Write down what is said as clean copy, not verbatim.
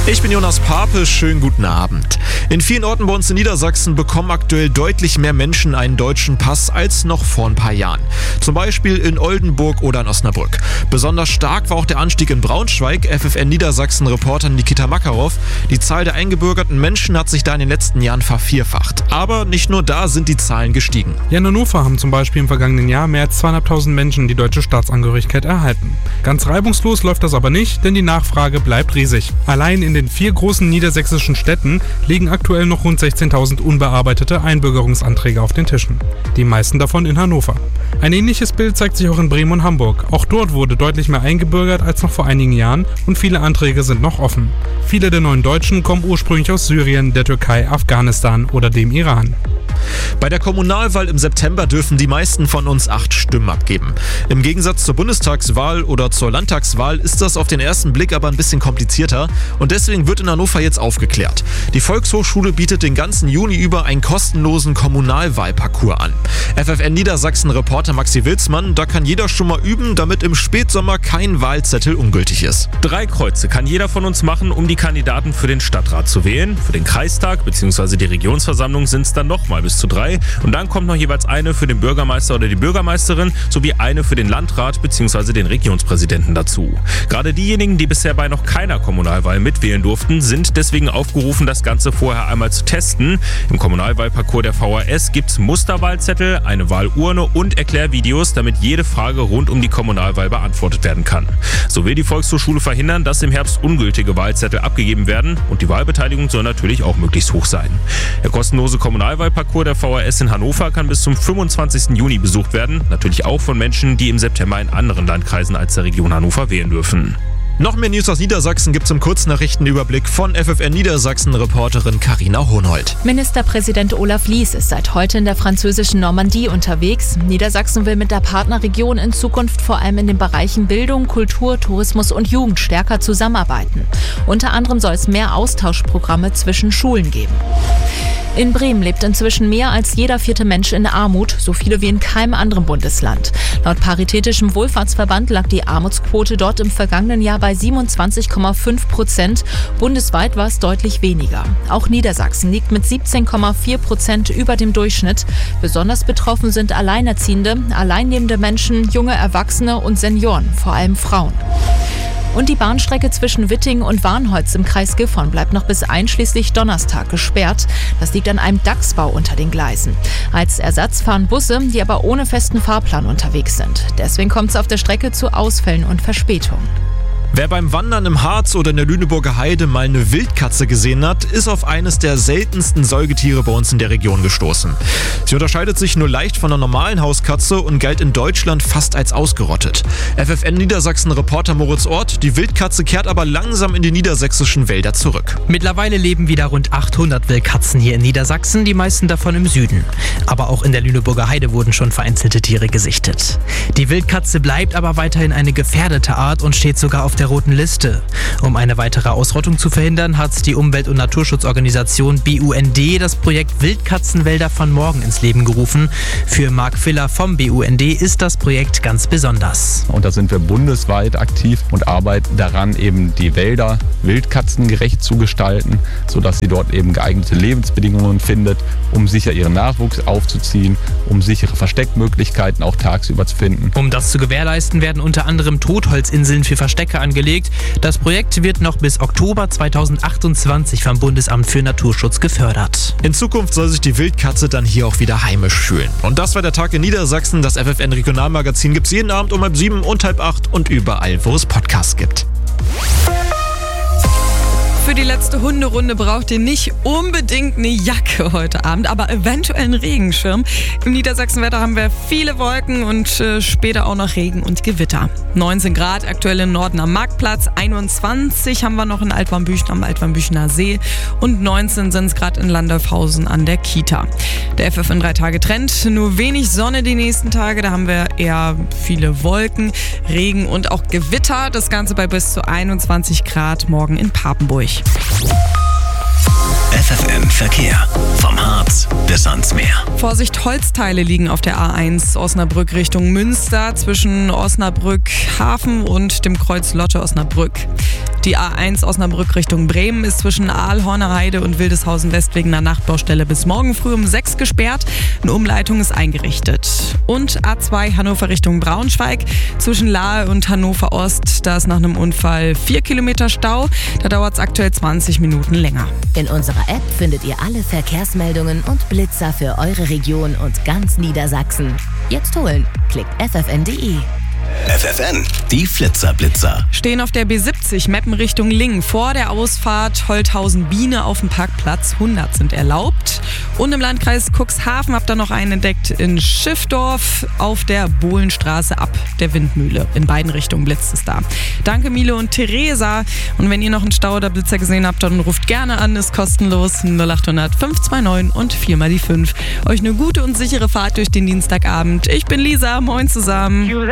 Ich bin Jonas Pape, schönen guten Abend. In vielen Orten bei uns in Niedersachsen bekommen aktuell deutlich mehr Menschen einen deutschen Pass als noch vor ein paar Jahren. Zum Beispiel in Oldenburg oder in Osnabrück. Besonders stark war auch der Anstieg in Braunschweig. FFN Niedersachsen-Reporter Nikita Makarov. Die Zahl der eingebürgerten Menschen hat sich da in den letzten Jahren vervierfacht. Aber nicht nur da sind die Zahlen gestiegen. Ja, in Hannover haben zum Beispiel im vergangenen Jahr mehr als 2.500 Menschen die deutsche Staatsangehörigkeit erhalten. Ganz reibungslos läuft das aber nicht, denn die Nachfrage bleibt riesig. Allein in den 4 großen niedersächsischen Städten liegen aktuell noch rund 16.000 unbearbeitete Einbürgerungsanträge auf den Tischen. Die meisten davon in Hannover. Ein ähnliches Bild zeigt sich auch in Bremen und Hamburg. Auch dort wurde deutlich mehr eingebürgert als noch vor einigen Jahren und viele Anträge sind noch offen. Viele der neuen Deutschen kommen ursprünglich aus Syrien, der Türkei, Afghanistan oder dem Iran. Bei der Kommunalwahl im September dürfen die meisten von uns 8 Stimmen abgeben. Im Gegensatz zur Bundestagswahl oder zur Landtagswahl ist das auf den ersten Blick aber ein bisschen komplizierter und deswegen wird in Hannover jetzt aufgeklärt. Die Volkshochschule bietet den ganzen Juni über einen kostenlosen Kommunalwahlparcours an. FFN Niedersachsen-Reporter Maxi Wilsmann, da kann jeder schon mal üben, damit im Spätsommer kein Wahlzettel ungültig ist. 3 Kreuze kann jeder von uns machen, um die Kandidaten für den Stadtrat zu wählen. Für den Kreistag bzw. die Regionsversammlung sind es dann nochmal bis zu 3 und dann kommt noch jeweils eine für den Bürgermeister oder die Bürgermeisterin sowie eine für den Landrat bzw. den Regionspräsidenten dazu. Gerade diejenigen, die bisher bei noch keiner Kommunalwahl mitwählen durften, sind deswegen aufgerufen, das Ganze vorher einmal zu testen. Im Kommunalwahlparcours der VHS gibt es Musterwahlzettel, eine Wahlurne und Erklärvideos, damit jede Frage rund um die Kommunalwahl beantwortet werden kann. So will die Volkshochschule verhindern, dass im Herbst ungültige Wahlzettel abgegeben werden und die Wahlbeteiligung soll natürlich auch möglichst hoch sein. Der kostenlose Kommunalwahlparcours der VHS in Hannover kann bis zum 25. Juni besucht werden, natürlich auch von Menschen, die im September in anderen Landkreisen als der Region Hannover wählen dürfen. Noch mehr News aus Niedersachsen gibt's im Kurznachrichtenüberblick von FFN Niedersachsen-Reporterin Carina Hohnhold. Ministerpräsident Olaf Lies ist seit heute in der französischen Normandie unterwegs. Niedersachsen will mit der Partnerregion in Zukunft vor allem in den Bereichen Bildung, Kultur, Tourismus und Jugend stärker zusammenarbeiten. Unter anderem soll es mehr Austauschprogramme zwischen Schulen geben. In Bremen lebt inzwischen mehr als jeder 4. Mensch in Armut, so viele wie in keinem anderen Bundesland. Laut Paritätischem Wohlfahrtsverband lag die Armutsquote dort im vergangenen Jahr bei 27,5%. Bundesweit war es deutlich weniger. Auch Niedersachsen liegt mit 17,4% über dem Durchschnitt. Besonders betroffen sind Alleinerziehende, alleinnehmende Menschen, junge Erwachsene und Senioren, vor allem Frauen. Und die Bahnstrecke zwischen Witting und Warnholz im Kreis Gifhorn bleibt noch bis einschließlich Donnerstag gesperrt. Das liegt an einem Dachsbau unter den Gleisen. Als Ersatz fahren Busse, die aber ohne festen Fahrplan unterwegs sind. Deswegen kommt es auf der Strecke zu Ausfällen und Verspätungen. Wer beim Wandern im Harz oder in der Lüneburger Heide mal eine Wildkatze gesehen hat, ist auf eines der seltensten Säugetiere bei uns in der Region gestoßen. Sie unterscheidet sich nur leicht von einer normalen Hauskatze und galt in Deutschland fast als ausgerottet. FFN Niedersachsen-Reporter Moritz Ort, die Wildkatze kehrt aber langsam in die niedersächsischen Wälder zurück. Mittlerweile leben wieder rund 800 Wildkatzen hier in Niedersachsen, die meisten davon im Süden. Aber auch in der Lüneburger Heide wurden schon vereinzelte Tiere gesichtet. Die Wildkatze bleibt aber weiterhin eine gefährdete Art und steht sogar auf der roten Liste. Um eine weitere Ausrottung zu verhindern, hat die Umwelt- und Naturschutzorganisation BUND das Projekt Wildkatzenwälder von morgen ins Leben gerufen. Für Marc Filler vom BUND ist das Projekt ganz besonders. Und da sind wir bundesweit aktiv und arbeiten daran, eben die Wälder wildkatzengerecht zu gestalten, sodass sie dort eben geeignete Lebensbedingungen findet, um sicher ihren Nachwuchs aufzuziehen, um sichere Versteckmöglichkeiten auch tagsüber zu finden. Um das zu gewährleisten, werden unter anderem Totholzinseln für Verstecke angelegt. Das Projekt wird noch bis Oktober 2028 vom Bundesamt für Naturschutz gefördert. In Zukunft soll sich die Wildkatze dann hier auch wieder heimisch fühlen. Und das war der Tag in Niedersachsen. Das FFN Regionalmagazin gibt's jeden Abend um 7:30 und 7:30 und überall, wo es Podcasts gibt. Für die letzte Hunderunde braucht ihr nicht unbedingt eine Jacke heute Abend, aber eventuell einen Regenschirm. Im Niedersachsenwetter haben wir viele Wolken und später auch noch Regen und Gewitter. 19 Grad aktuell im Norden am Marktplatz, 21 haben wir noch in Altwarmbüchen am Altwarmbüchener See und 19 sind es gerade in Landolfhausen an der Kita. Der FFN 3-Tage-Trend, nur wenig Sonne die nächsten Tage, da haben wir eher viele Wolken, Regen und auch Gewitter. Das Ganze bei bis zu 21 Grad morgen in Papenburg. FFN Verkehr. Vom Harz bis ans Meer. Vorsicht, Holzteile liegen auf der A1 Osnabrück Richtung Münster zwischen Osnabrück Hafen und dem Kreuz Lotte Osnabrück. Die A1 Osnabrück Richtung Bremen ist zwischen Aalhorner Heide und Wildeshausen West wegen einer Nachtbaustelle bis morgen früh um 6 gesperrt. Eine Umleitung ist eingerichtet. Und A2 Hannover Richtung Braunschweig zwischen Lahe und Hannover Ost. Da ist nach einem Unfall 4 Kilometer Stau. Da dauert es aktuell 20 Minuten länger. In unserer App findet ihr alle Verkehrsmeldungen und Blitzer für eure Region und ganz Niedersachsen. Jetzt holen. Klickt ffn.de. FFN, die Flitzer-Blitzer. Stehen auf der B70 Meppen Richtung Lingen vor der Ausfahrt Holthausen-Biene auf dem Parkplatz. 100 sind erlaubt. Und im Landkreis Cuxhaven habt ihr noch einen entdeckt in Schiffdorf auf der Bohlenstraße ab der Windmühle. In beiden Richtungen blitzt es da. Danke Mile und Theresa. Und wenn ihr noch einen Stau oder Blitzer gesehen habt, dann ruft gerne an, ist kostenlos 0800 529 und 4 mal die 5. Euch eine gute und sichere Fahrt durch den Dienstagabend. Ich bin Lisa, moin zusammen.